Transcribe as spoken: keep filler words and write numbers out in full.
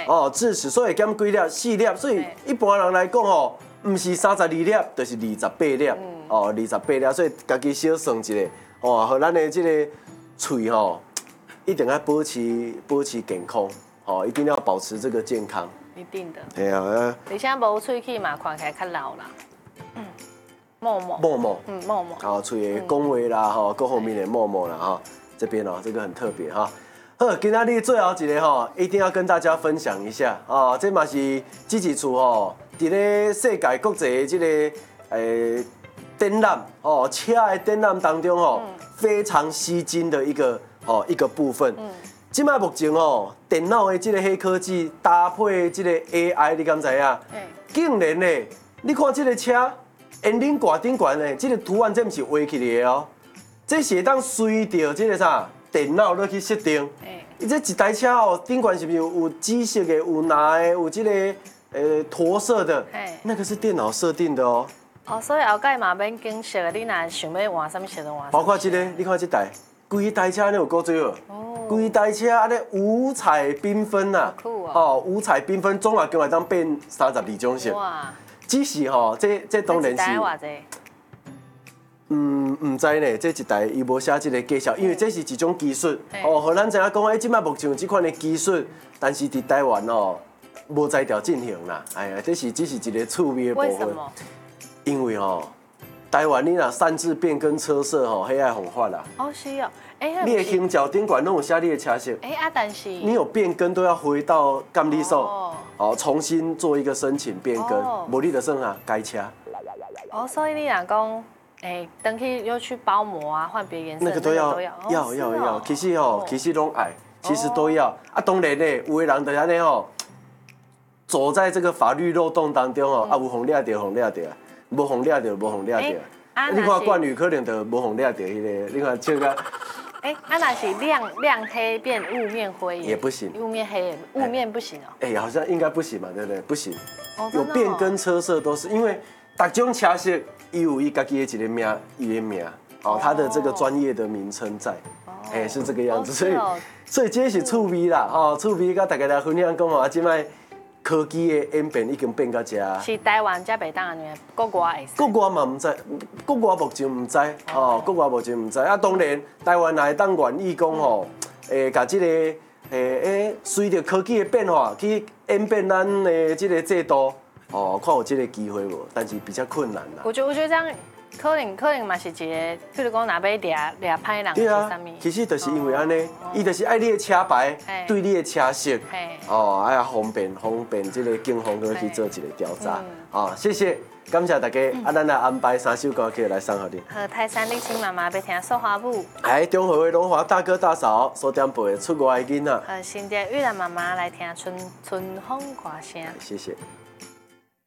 哦，智齿所以减几粒，四粒，所以一般人来讲哦，唔是三十二粒，就是二十八粒，哦，二十八粒，所以家己小算一下，哦，和咱的这个嘴吼，一定要保持保持健康，哦，一定要保持这个健康。 一定的。 对啊， 而且无喙齿嘛，看起来较老啦。嗯，默默。 默默。 嗯，默默。 好，嘴的恭维啦，哈，各方面的默默啦，哈，这边哦，这个很特别哈。好，今仔日最后一个吼，一定要跟大家分享一下啊，这嘛是这一次吼，伫咧世界各地这个诶展览哦，车的展览当中吼，非常吸睛的一个哦一个部分。嗯。即摆目前哦，电脑的这个黑科技搭配这个 A I， 你敢知影？竟然呢，你看这个车，引擎挂顶悬的这个图案，这不是画起来的哦，这是当随着这个啥电脑落去设定。伊这一台车哦，顶悬是不是有机械的、有拿的、有这个呃驼色的？那个是电脑设定的哦。 哦，所以后盖嘛免经色的，你若想要换什么色就换。 包括这个，你看这台，规台车你有够最好。规台车安尼五彩缤纷呐， 酷哦，五彩缤纷，总也叫来当变三十二种色。哇！只是吼，这这当然是。嗯，唔知呢，这一台伊无写这个介绍，因为这是一种技术。哦，互咱知影讲，哎，即摆目前有这款的技术，但是伫台湾哦，无在调进行啦。哎呀，这是只是一个趣味的部分。为什么？因为哦，台湾你若擅自变更车色吼，迄爱红法啦。 哦，是哦。 你的行脚顶管拢有写你的车色， 哎啊，但是你有变更都要回到监理所，哦，重新做一个申请变更，无你就算啊改车。 哦，所以你若讲，哎，等去又去包膜啊，换别颜色， 那个都要要要要，其实哦，其实拢爱，其实都要。啊，当然呢，有的人就安尼吼，走在这个法律漏洞当中哦，啊，有红掠着红掠着，无红掠着无红掠着。你看冠宇可能就无红掠着迄个，你看这个。 哎，啊那是亮亮黑变雾面灰也不行， 雾面黑雾面不行哦。 哎，好像应该不行嘛，对不对？不行，有变更车色都是因为各种车色伊有伊家己的一个名，伊的名哦，它的这个专业的名称在，哎是这个样子，所以所以这是趣味啦，哦趣味，甲大家来分享讲哦，即摆科技的演变已经变到这。 是台湾才袂当安尼，国外会使。 国外嘛唔知，国外目前唔知，哦，国外目前唔知。啊，当然台湾也会当愿意讲吼，诶，甲即个诶诶，随着科技的变化去演变咱的即个制度，哦，看有即个机会无？但是比较困难啦。 我觉得我觉得这样。可能可能嘛是一个，譬如讲，若要掠掠歹人是啥物？ 其实就是因为安尼，伊就是爱你的车牌对你的车色，哦，哎呀方便方便，这个警方都去做一个调查。啊，谢谢，感谢大家。啊，咱来安排三首歌曲来送给你。 和泰山你亲妈妈要听《塑花舞》。 哎，中和的龙华大哥大嫂所点播的出外的囡仔。 和新店玉兰妈妈来听《春春风挂声》。 谢谢。